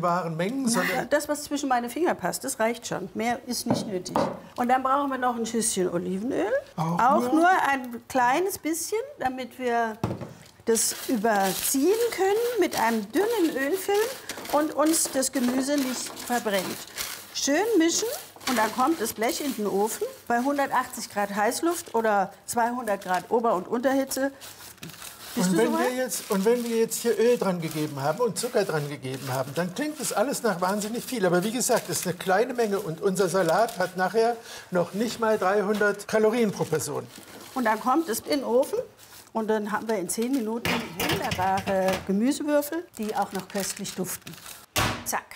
wahren Mengen, sondern... Das, was zwischen meine Finger passt, das reicht schon. Mehr ist nicht nötig. Und dann brauchen wir noch ein Schüsschen Olivenöl. Auch nur ein kleines bisschen, damit wir das überziehen können mit einem dünnen Ölfilm und uns das Gemüse nicht verbrennt. Schön mischen und dann kommt das Blech in den Ofen bei 180 Grad Heißluft oder 200 Grad Ober- und Unterhitze. Und wenn wir jetzt hier Öl dran gegeben haben und Zucker dran gegeben haben, dann klingt das alles nach wahnsinnig viel. Aber wie gesagt, das ist eine kleine Menge und unser Salat hat nachher noch nicht mal 300 Kalorien pro Person. Und dann kommt es in den Ofen und dann haben wir in 10 Minuten wunderbare Gemüsewürfel, die auch noch köstlich duften. Zack.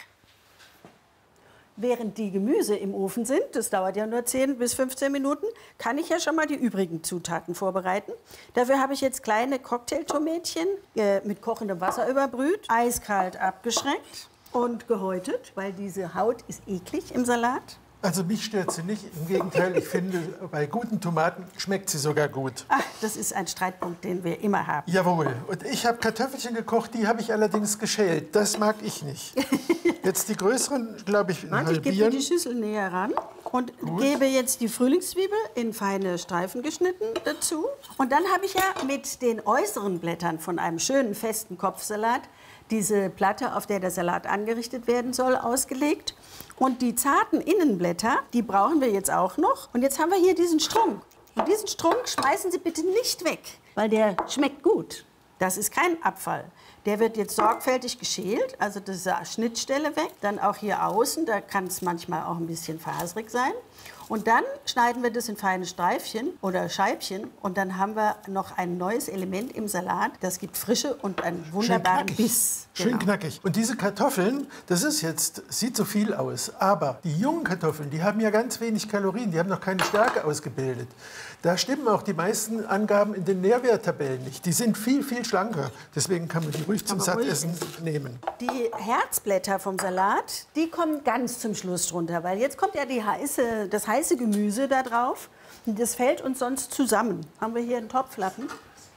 Während die Gemüse im Ofen sind, das dauert ja nur 10 bis 15 Minuten, kann ich ja schon mal die übrigen Zutaten vorbereiten. Dafür habe ich jetzt kleine Cocktailtomätchen mit kochendem Wasser überbrüht, eiskalt abgeschreckt und gehäutet, weil diese Haut ist eklig im Salat. Also mich stört sie nicht. Im Gegenteil, ich finde, bei guten Tomaten schmeckt sie sogar gut. Ach, das ist ein Streitpunkt, den wir immer haben. Jawohl. Und ich habe Kartoffelchen gekocht, die habe ich allerdings geschält. Das mag ich nicht. Jetzt die größeren, glaube ich, halbieren. Ich gebe mir die Schüssel näher ran und gebe jetzt die Frühlingszwiebel in feine Streifen geschnitten dazu. Und dann habe ich ja mit den äußeren Blättern von einem schönen festen Kopfsalat diese Platte, auf der der Salat angerichtet werden soll, ausgelegt. Und die zarten Innenblätter, die brauchen wir jetzt auch noch. Und jetzt haben wir hier diesen Strunk. Und diesen Strunk schmeißen Sie bitte nicht weg, weil der schmeckt gut. Das ist kein Abfall. Der wird jetzt sorgfältig geschält, also diese Schnittstelle weg. Dann auch hier außen, da kann es manchmal auch ein bisschen faserig sein. Und dann schneiden wir das in feine Streifchen oder Scheibchen. Und dann haben wir noch ein neues Element im Salat. Das gibt Frische und einen wunderbaren Biss. Schön knackig. Und diese Kartoffeln, das ist jetzt, sieht so viel aus. Aber die jungen Kartoffeln, die haben ja ganz wenig Kalorien. Die haben noch keine Stärke ausgebildet. Da stimmen auch die meisten Angaben in den Nährwerttabellen nicht. Die sind viel, viel schlanker. Deswegen kann man die ruhig zum Sattessen nehmen. Die Herzblätter vom Salat, die kommen ganz zum Schluss runter. Weil jetzt kommt ja das heiße Gemüse da drauf. Und das fällt uns sonst zusammen. Haben wir hier einen Topflappen?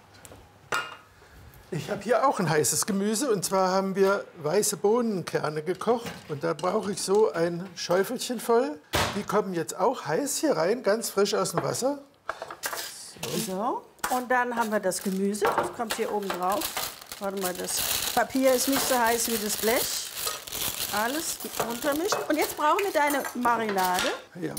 Ich habe hier auch ein heißes Gemüse. Und zwar haben wir weiße Bohnenkerne gekocht. Und da brauche ich so ein Schäufelchen voll. Die kommen jetzt auch heiß hier rein, ganz frisch aus dem Wasser. So. Und dann haben wir das Gemüse. Das kommt hier oben drauf. Warte mal, das Papier ist nicht so heiß wie das Blech. Alles runtermischen. Und jetzt brauchen wir deine Marinade. Ja.